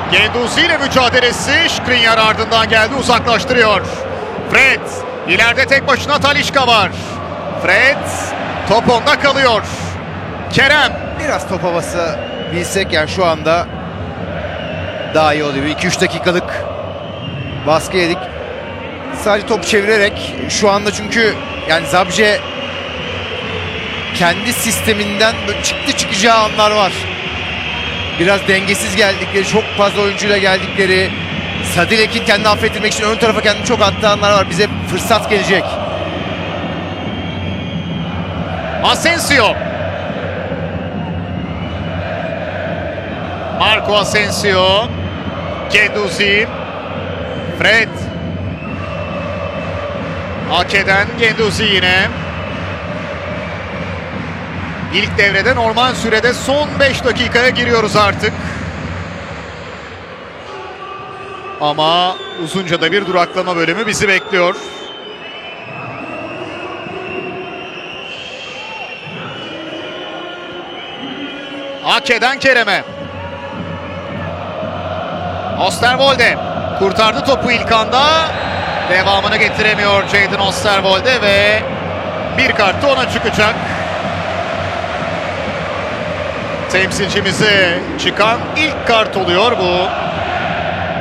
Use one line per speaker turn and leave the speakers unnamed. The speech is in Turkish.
Guendouzi ile mücadelesi. Skriniar ardından geldi, uzaklaştırıyor. Fred. İleride tek başına Talisca var. Fred. Top onda kalıyor. Kerem.
Biraz top havası bilsek yani şu anda daha iyi oluyor. 2-3 dakikalık baskı yedik. Sadece top çevirerek şu anda, çünkü yani Zabce kendi sisteminden çıkacağı anlar var. Biraz dengesiz geldikleri, çok fazla oyuncuyla geldikleri, Sadilek'in kendini affettirmek için ön tarafa kendini çok attığı anlar var. Bize fırsat gelecek.
Asensio. Marco Asensio. Guendouzi. Fred. Ake'den Guendouzi yine. İlk devrede normal sürede son 5 dakikaya giriyoruz artık. Ama uzunca da bir duraklama bölümü bizi bekliyor. Ake'den Kerem'e. Osterwolde kurtardı topu ilk anda. Devamını getiremiyor Jadon Osterwolde ve bir kart da ona çıkacak. Temsilcimize çıkan ilk kart oluyor bu.